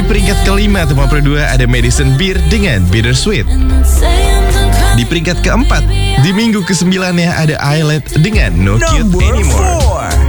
peringkat kelima top 52 ada Madison Beer dengan Bittersweet. Di peringkat keempat, di minggu ke-9 ya ada Islet dengan No Cute Anymore.